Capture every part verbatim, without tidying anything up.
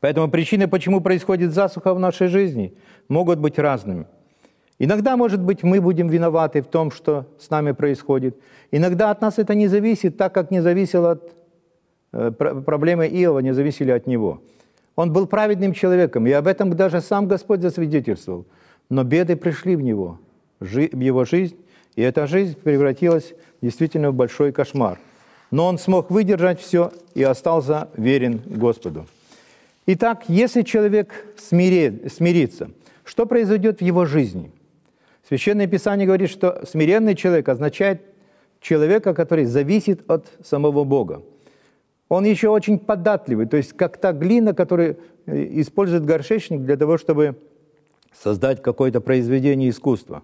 Поэтому причины, почему происходит засуха в нашей жизни, могут быть разными. Иногда, может быть, мы будем виноваты в том, что с нами происходит. Иногда от нас это не зависит, так как не зависело от э, проблемы Иова, не зависели от него. Он был праведным человеком, и об этом даже сам Господь засвидетельствовал. Но беды пришли в него, в его жизнь, и эта жизнь превратилась действительно в большой кошмар. Но он смог выдержать все и остался верен Господу. Итак, если человек смирится, что произойдет в его жизни? Священное Писание говорит, что смиренный человек означает человека, который зависит от самого Бога. Он еще очень податливый, то есть как та глина, которую использует горшечник для того, чтобы создать какое-то произведение искусства.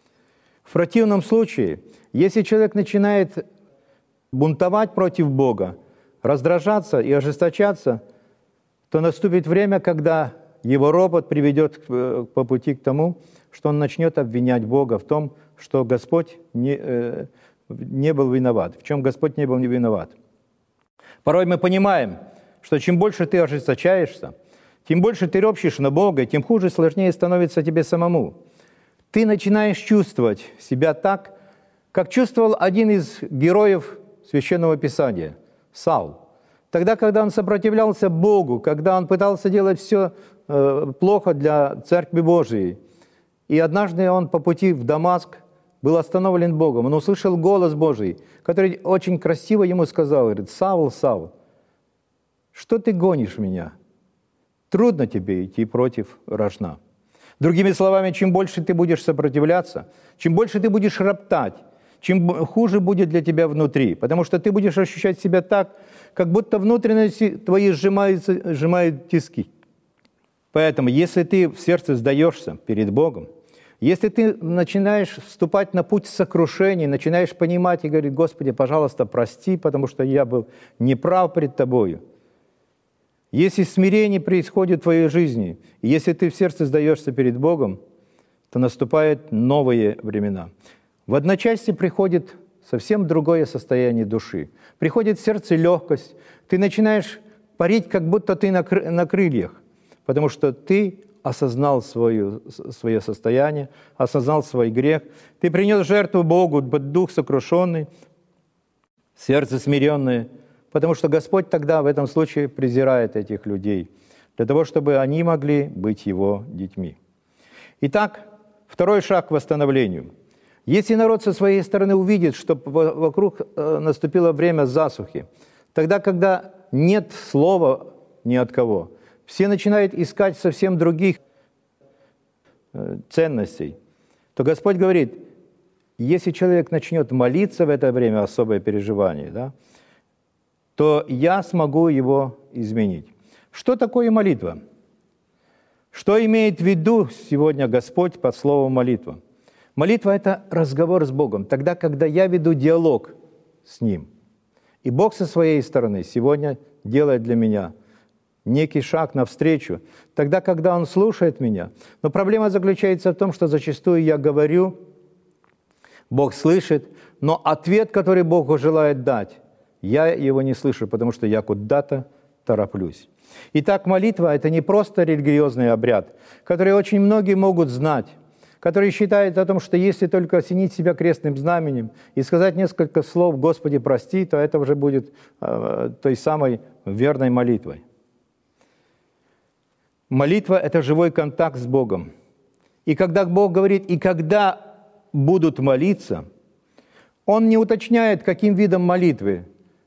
В противном случае, если человек начинает бунтовать против Бога, раздражаться и ожесточаться, то наступит время, когда его ропот приведет по пути к тому, что он начнет обвинять Бога в том, что Господь не, э, не был виноват, в чем Господь не был не виноват. Порой мы понимаем, что чем больше ты ожесточаешься, тем больше ты ропщешь на Бога, тем хуже, сложнее становится тебе самому. Ты начинаешь чувствовать себя так, как чувствовал один из героев Священного Писания – Саул. Тогда, когда он сопротивлялся Богу, когда он пытался делать все э, плохо для Церкви Божией, и однажды он по пути в Дамаск был остановлен Богом. Он услышал голос Божий, который очень красиво ему сказал, говорит: «Саул, Саул, что ты гонишь меня? Трудно тебе идти против рожна». Другими словами, чем больше ты будешь сопротивляться, чем больше ты будешь роптать, чем хуже будет для тебя внутри, потому что ты будешь ощущать себя так, как будто внутренности твои сжимаются, сжимают тиски. Поэтому, если ты в сердце сдаешься перед Богом, если ты начинаешь вступать на путь сокрушений, начинаешь понимать и говорить: «Господи, пожалуйста, прости, потому что я был неправ пред Тобою». Если смирение происходит в твоей жизни, и если ты в сердце сдаешься перед Богом, то наступают новые времена. В одночасье приходит совсем другое состояние души. Приходит в сердце легкость, ты начинаешь парить, как будто ты на, кры- на крыльях, потому что ты осознал свое, свое состояние, осознал свой грех. Ты принес жертву Богу, дух сокрушенный, сердце смиренное, потому что Господь тогда в этом случае презирает этих людей, для того, чтобы они могли быть Его детьми. Итак, второй шаг к восстановлению. Если народ со своей стороны увидит, что вокруг наступило время засухи, тогда, когда нет слова ни от кого, все начинают искать совсем других ценностей, то Господь говорит: если человек начнет молиться в это время, особое переживание, да, то я смогу его изменить. Что такое молитва? Что имеет в виду сегодня Господь под словом молитва? Молитва – это разговор с Богом, тогда, когда я веду диалог с Ним. И Бог со своей стороны сегодня делает для меня некий шаг навстречу, тогда, когда Он слушает меня. Но проблема заключается в том, что зачастую я говорю, Бог слышит, но ответ, который Бог желает дать, я его не слышу, потому что я куда-то тороплюсь. Итак, молитва – это не просто религиозный обряд, который очень многие могут знать, который считает о том, что если только осенить себя крестным знаменем и сказать несколько слов «Господи, прости», то это уже будет э, той самой верной молитвой. Молитва – это живой контакт с Богом. И когда Бог говорит «и когда будут молиться», Он не уточняет, каким видом молитвы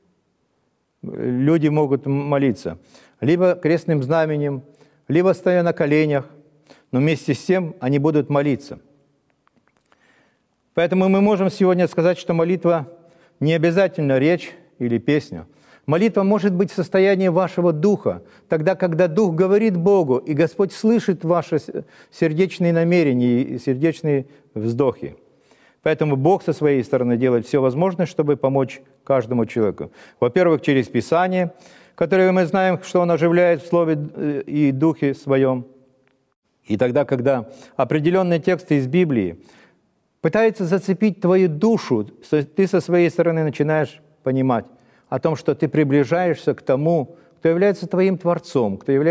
люди могут молиться. Либо крестным знаменем, либо стоя на коленях, но вместе с тем они будут молиться. Поэтому мы можем сегодня сказать, что молитва не обязательно речь или песня. Молитва может быть состояние вашего духа, тогда, когда Дух говорит Богу, и Господь слышит ваши сердечные намерения и сердечные вздохи. Поэтому Бог со своей стороны делает все возможное, чтобы помочь каждому человеку. Во-первых, через Писание, которое мы знаем, что Он оживляет в Слове и Духе Своем. И тогда, когда определенные тексты из Библии пытаются зацепить твою душу, ты со своей стороны начинаешь понимать о том, что ты приближаешься к тому, кто является твоим Творцом, кто является